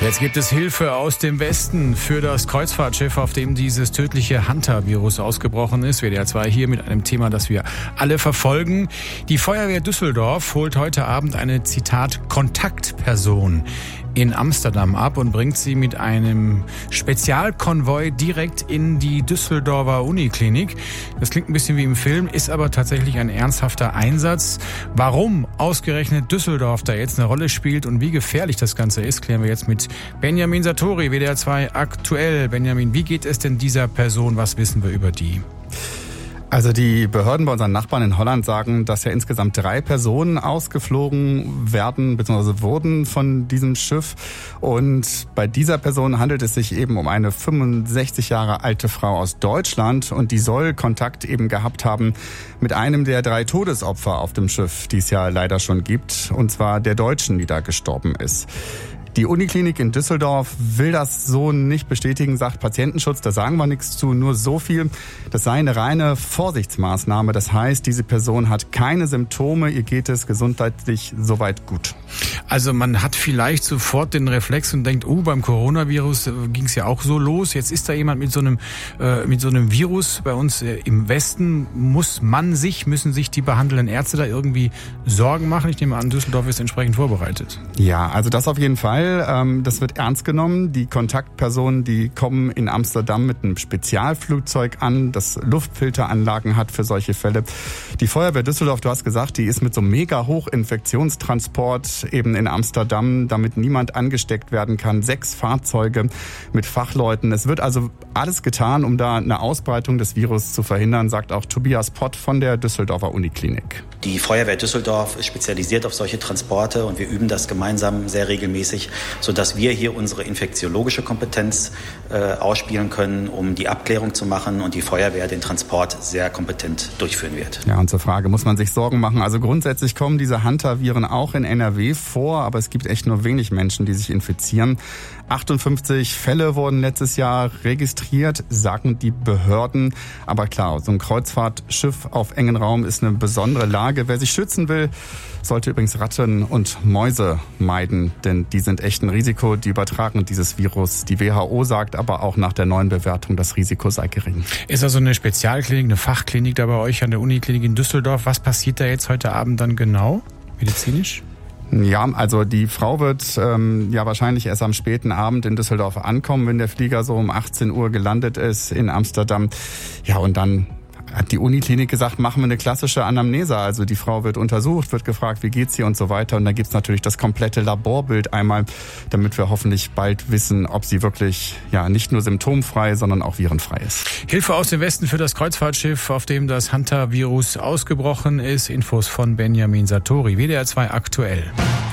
Jetzt gibt es Hilfe aus dem Westen für das Kreuzfahrtschiff, auf dem dieses tödliche Hantavirus ausgebrochen ist. WDR 2 hier mit einem Thema, das wir alle verfolgen. Die Feuerwehr Düsseldorf holt heute Abend eine, Zitat, Kontaktperson in Amsterdam ab und bringt sie mit einem Spezialkonvoi direkt in die Düsseldorfer Uniklinik. Das klingt ein bisschen wie im Film, ist aber tatsächlich ein ernsthafter Einsatz. Warum ausgerechnet Düsseldorf da jetzt eine Rolle spielt und wie gefährlich das Ganze ist, klären wir jetzt mit Benjamin Satori, WDR 2 aktuell. Benjamin, wie geht es denn dieser Person? Was wissen wir über die? Also die Behörden bei unseren Nachbarn in Holland sagen, dass ja insgesamt 3 Personen ausgeflogen werden bzw. wurden von diesem Schiff. Und bei dieser Person handelt es sich eben um eine 65 Jahre alte Frau aus Deutschland. Und die soll Kontakt eben gehabt haben mit einem der 3 Todesopfer auf dem Schiff, die es ja leider schon gibt. Und zwar der Deutschen, die da gestorben ist. Die Uniklinik in Düsseldorf will das so nicht bestätigen, sagt Patientenschutz. Da sagen wir nichts zu, nur so viel. Das sei eine reine Vorsichtsmaßnahme. Das heißt, diese Person hat keine Symptome, ihr geht es gesundheitlich soweit gut. Also man hat vielleicht sofort den Reflex und denkt, beim Coronavirus ging es ja auch so los. Jetzt ist da jemand mit so einem Virus bei uns im Westen. Müssen sich die behandelnden Ärzte da irgendwie Sorgen machen? Ich nehme an, Düsseldorf ist entsprechend vorbereitet. Ja, also das auf jeden Fall. Das wird ernst genommen. Die Kontaktpersonen, die kommen in Amsterdam mit einem Spezialflugzeug an, das Luftfilteranlagen hat für solche Fälle. Die Feuerwehr Düsseldorf, du hast gesagt, die ist mit so einem mega Hochinfektionstransport eben in Amsterdam, damit niemand angesteckt werden kann. 6 Fahrzeuge mit Fachleuten. Es wird also alles getan, um da eine Ausbreitung des Virus zu verhindern, sagt auch Tobias Pott von der Düsseldorfer Uniklinik. Die Feuerwehr Düsseldorf ist spezialisiert auf solche Transporte und wir üben das gemeinsam sehr regelmäßig, sodass wir hier unsere infektiologische Kompetenz ausspielen können, um die Abklärung zu machen und die Feuerwehr den Transport sehr kompetent durchführen wird. Ja, und zur Frage, muss man sich Sorgen machen? Also grundsätzlich kommen diese Hantaviren auch in NRW vor, aber es gibt echt nur wenig Menschen, die sich infizieren. 58 Fälle wurden letztes Jahr registriert, sagen die Behörden. Aber klar, so ein Kreuzfahrtschiff auf engen Raum ist eine besondere Lage. Wer sich schützen will, sollte übrigens Ratten und Mäuse meiden, denn die sind echt ein Risiko, die übertragen dieses Virus. Die WHO sagt aber auch nach der neuen Bewertung, das Risiko sei gering. Ist also eine Spezialklinik, eine Fachklinik da bei euch an der Uniklinik in Düsseldorf? Was passiert da jetzt heute Abend dann genau, medizinisch? Ja, also die Frau wird wahrscheinlich erst am späten Abend in Düsseldorf ankommen, wenn der Flieger so um 18 Uhr gelandet ist in Amsterdam. Ja, und dann hat die Uniklinik gesagt, machen wir eine klassische Anamnese. Also die Frau wird untersucht, wird gefragt, wie geht's ihr und so weiter. Und dann gibt's natürlich das komplette Laborbild einmal, damit wir hoffentlich bald wissen, ob sie wirklich nicht nur symptomfrei, sondern auch virenfrei ist. Hilfe aus dem Westen für das Kreuzfahrtschiff, auf dem das Hantavirus ausgebrochen ist. Infos von Benjamin Satori, WDR 2 aktuell.